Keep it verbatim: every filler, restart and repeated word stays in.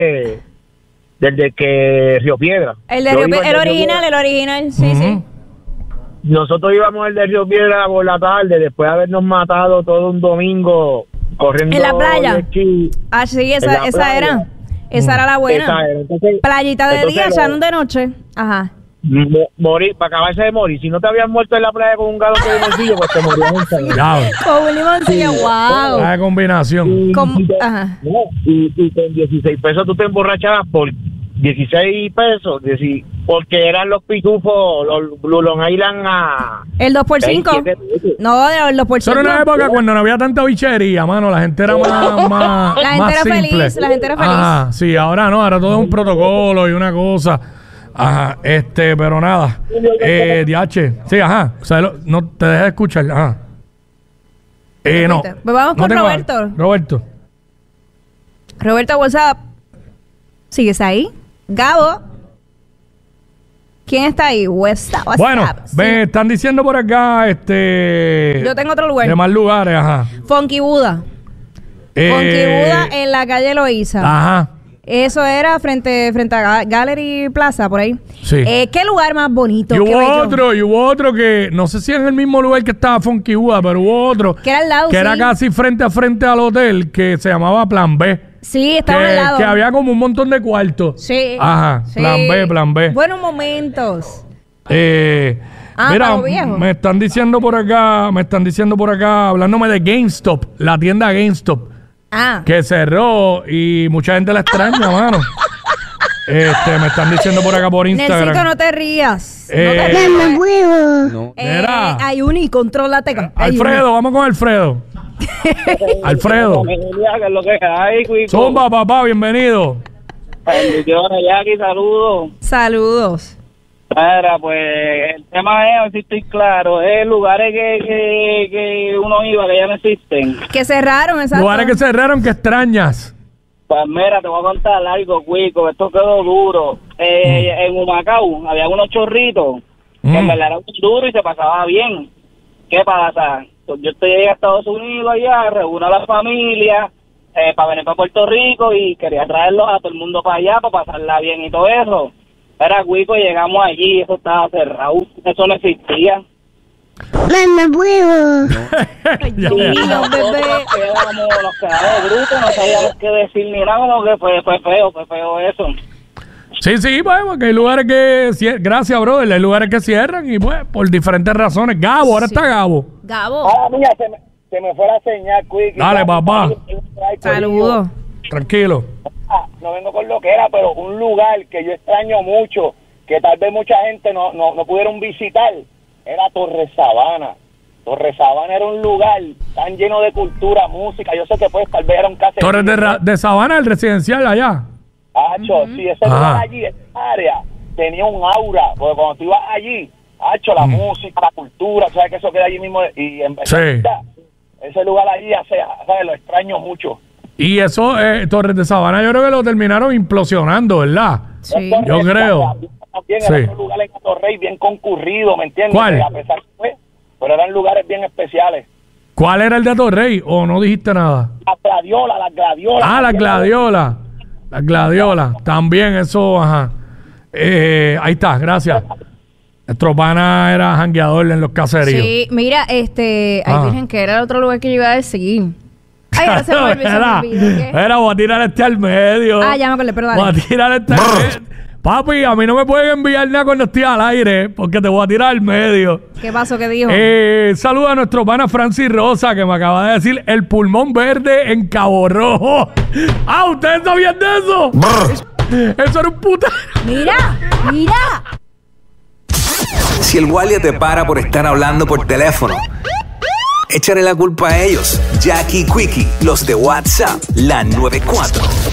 desde que Río Piedra. El de Río Piedra, el original, el original, sí, uh-huh. sí. Nosotros íbamos el de Río Piedra por la tarde, después de habernos matado todo un domingo corriendo. ¿En la playa? Esquí, ah, sí, esa, esa playa. era. Esa mm. era la buena. Esa era. Entonces, Playita de día, salón de noche. Ajá. Morir, para acabarse de morir. Si no te habías muerto en la playa con un galón de limoncillo, pues te morías en salón. Con un limoncillo, sí. wow. La combinación. Y, con, y, te, ajá. No, y, y con dieciséis pesos tú te emborrachabas por dieciséis pesos, dieciséis, porque eran los pitufos, los Blue Long Island a... El dos por cinco. No, el dos por cinco. Pero en una época cuando no había tanta bichería, mano, la gente era más, más La gente más era simple. feliz, la gente era feliz. Ah, sí, ahora no, ahora todo es un protocolo y una cosa. Ajá, este, pero nada. Eh, D H, sí, ajá. O sea, no te dejes de escuchar, ajá. Eh, no. Pues vamos no con Roberto. A... Roberto. Roberto, WhatsApp. ¿Sigues ahí? Gabo. ¿Quién está ahí? WhatsApp. Bueno, sí. me están diciendo por acá, este... Yo tengo otro lugar. De más lugares, ajá. Funky Buda. Eh... Funky Buda en la calle Loíza. Ajá. Eso era frente, frente a Gallery Plaza, por ahí. Sí. Eh, ¿Qué lugar más bonito? Y hubo otro, y hubo otro que, no sé si es en el mismo lugar que estaba Funky Buda, pero hubo otro. Que era al lado, Que sí. era casi frente a frente al hotel, que se llamaba Plan B. Sí, estaba que, al lado. Que había como un montón de cuartos. Sí. Ajá, sí. Plan B, Plan B. Buenos momentos. Eh... Ah, mira, me están diciendo por acá, me están diciendo por acá, hablándome de GameStop, la tienda GameStop. Ah. Que cerró y mucha gente la extraña, mano. Este, me están diciendo por acá por Instagram. Necesito, no te rías. Eh, no te rías. No. Eh, hay un y contrólate. Alfredo, vamos con Alfredo. Alfredo. Zumba, papá, bienvenido. Bendiciones, Jackie, saludos. Saludos. Mira, pues el tema es, a ver si estoy claro, es lugares que, que, que uno iba que ya no existen. Que cerraron, exacto. Lugares que cerraron que extrañas. Pues mira, te voy a contar algo, Cuico, esto quedó duro. Eh, mm. En Humacao había unos chorritos mm. que en verdad eran duros y se pasaba bien. ¿Qué pasa? Pues yo estoy a Estados Unidos allá, reúno a la familia eh, para venir para Puerto Rico y quería traerlos a todo el mundo para allá para pasarla bien y todo eso. Era Cuico, llegamos allí, eso estaba cerrado, eso no existía. ¡Mamá, huevo! Ay, Dios mío, bebé. Nos quedamos, nos quedamos brutos, no sabíamos qué decir ni nada, como que fue, fue feo, fue feo eso. Sí, sí, pues, porque hay lugares que... Gracias, brother, hay lugares que cierran y pues, por diferentes razones. Gabo, ahora sí. Está Gabo. Gabo. Ah, mira, se me, se me fue la señal, Cuico. Dale, papá. Saludos. Tranquilo. No vengo con lo que era, pero un lugar que yo extraño mucho, que tal vez mucha gente no, no, no pudieron visitar, era Torre Sabana. Torre Sabana era un lugar tan lleno de cultura, música. Yo sé que pues tal vez era un caserío. Torre de, Ra- de Sabana, el residencial allá. Hacho, uh-huh. sí, ese Ajá. lugar allí, esa área, tenía un aura, porque cuando tú ibas allí, hacho, la uh-huh. música, la cultura, sabes que eso queda allí mismo, y en verdad, sí. ese lugar allí, ¿sabes? Lo extraño mucho. Y eso, eh, Torres de Sabana, yo creo que lo terminaron implosionando, ¿verdad? Sí. Yo creo. También sí. eran lugares en Torrey bien concurridos, ¿me entiendes? ¿Cuál? A pesar que fue, pero eran lugares bien especiales. ¿Cuál era el de Torrey? ¿O no dijiste nada? Las gladiolas, las gladiolas. Ah, las gladiolas. Las gladiolas. También eso, ajá. Eh, ahí está, gracias. Nuestro pana era jangueador en los caseríos. Sí, mira, este... Ay, Virgen, que era el otro lugar que yo iba a decir. Ay, ahora se me olvidó. Era, era, voy a tirar este al medio. Ah, ya me acordé, perdón. Voy a tirar este al medio. Papi, a mí no me pueden enviar nada cuando estoy al aire, porque te voy a tirar al medio. ¿Qué pasó? ¿Qué dijo? Eh, saluda a nuestro pana Francis Rosa, que me acaba de decir el pulmón verde en Cabo Rojo. Ah, ¿ustedes sabían de eso? Eso era un puta. Mira, mira. Si el guardia te para por estar hablando por teléfono, échale la culpa a ellos. Jackie Quickie, los de WhatsApp, la noventa y cuatro.